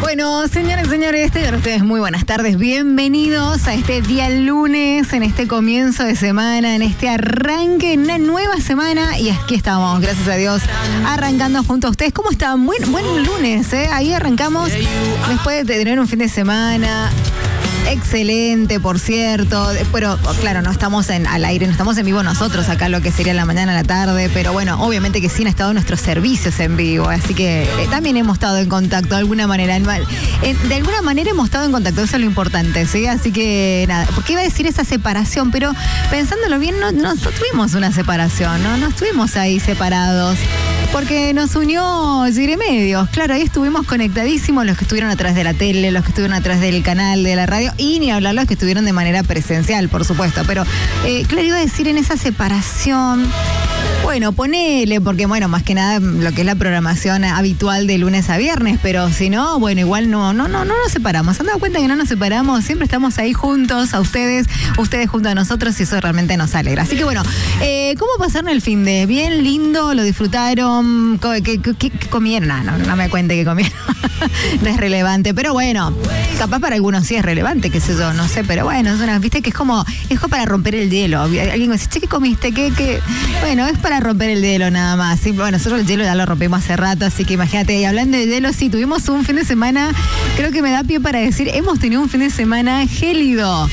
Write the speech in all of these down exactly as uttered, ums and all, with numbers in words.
Bueno, señores, señores, tengan ustedes muy buenas tardes. Bienvenidos a este día lunes, en este comienzo de semana, en este arranque, en una nueva semana. Y aquí estamos, gracias a Dios, arrancando junto a ustedes. ¿Cómo están? Buen, buen lunes, ¿eh? Ahí arrancamos después de tener un fin de semana excelente, por cierto. Pero, claro, no estamos en, al aire, no estamos en vivo nosotros acá, lo que sería la mañana, la tarde. Pero bueno, obviamente que sí han estado nuestros servicios en vivo. Así que eh, también hemos estado en contacto de alguna manera. Eh, de alguna manera hemos estado en contacto, eso es lo importante, ¿sí? Así que nada, porque iba a decir esa separación, pero pensándolo bien, no, no, no tuvimos una separación, ¿no? No estuvimos ahí separados. Porque nos unió Gire Medios. Claro, ahí estuvimos conectadísimos, los que estuvieron a través de la tele, los que estuvieron a través del canal, de la radio, y ni hablar los que estuvieron de manera presencial, por supuesto. Pero, eh, claro, iba a decir en esa separación, bueno, ponele, porque bueno, más que nada lo que es la programación habitual de lunes a viernes, pero si no, bueno, igual no, no, no, no nos separamos. ¿Se han dado cuenta que no nos separamos? Siempre estamos ahí juntos, a ustedes, ustedes junto a nosotros, y eso realmente nos alegra. Así que bueno, eh, ¿cómo pasaron el fin de? Bien lindo, lo disfrutaron. ¿Qué, qué, qué, qué comieron? No, no, no me cuente qué comieron. No es relevante, pero bueno, capaz para algunos sí es relevante, qué sé yo, no sé, pero bueno, es una, viste que es como, es como para romper el hielo. Alguien me dice, che, ¿qué comiste? ¿Qué, qué? Bueno, es para romper el hielo nada más. Sí, bueno, nosotros el hielo ya lo rompimos hace rato, así que imagínate, y hablando de hielo, sí, tuvimos un fin de semana, creo que me da pie para decir, hemos tenido un fin de semana gélido.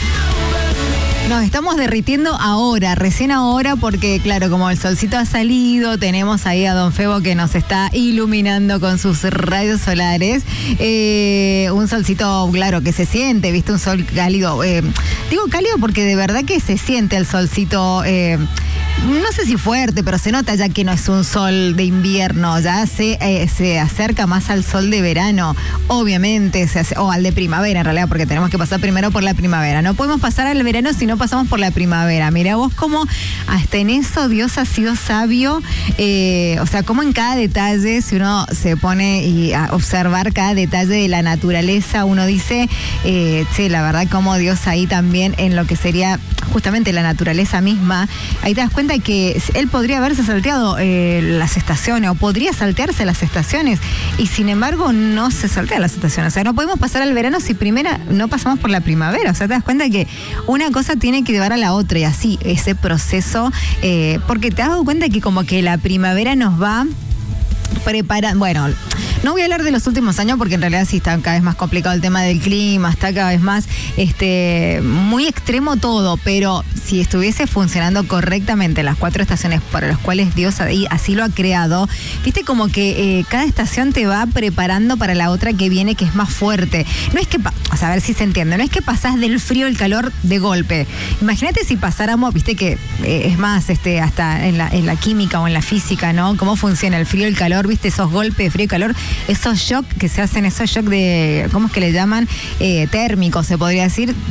Nos estamos derritiendo ahora, recién ahora, porque claro, como el solcito ha salido, tenemos ahí a Don Febo que nos está iluminando con sus rayos solares. Eh, un solcito, claro, que se siente, ¿viste? Un sol cálido. Eh, digo cálido porque de verdad que se siente el solcito. Eh, no sé si fuerte, pero se nota ya que no es un sol de invierno, ya se, eh, se acerca más al sol de verano, obviamente, se hace, o al de primavera en realidad, porque tenemos que pasar primero por la primavera. No podemos pasar al verano si no pasamos por la primavera. Mira vos cómo hasta en eso Dios ha sido sabio, eh, o sea, cómo en cada detalle, si uno se pone y a observar cada detalle de la naturaleza, uno dice, eh, sí, la verdad, cómo Dios ahí también en lo que sería justamente la naturaleza misma, ahí te das cuenta que él podría haberse salteado eh, las estaciones, o podría saltearse las estaciones, y sin embargo no se saltea las estaciones. O sea, no podemos pasar al verano si primero no pasamos por la primavera. O sea, te das cuenta que una cosa tiene que llevar a la otra, y así ese proceso, eh, porque te has dado cuenta que como que la primavera nos va preparando. Bueno, no voy a hablar de los últimos años porque en realidad sí está cada vez más complicado el tema del clima, está cada vez más este, muy extremo todo, pero si estuviese funcionando correctamente las cuatro estaciones para las cuales Dios así lo ha creado, viste como que eh, cada estación te va preparando para la otra que viene, que es más fuerte. No es que, o sea, a ver si se entiende, no es que pasás del frío al calor de golpe. Imagínate si pasáramos, viste que eh, es más, este, hasta en la, en la química o en la física, ¿no? Cómo funciona el frío y el calor, viste, esos golpes de frío y calor, esos shock que se hacen, esos shock de, ¿cómo es que le llaman? Eh, térmicos, se podría decir.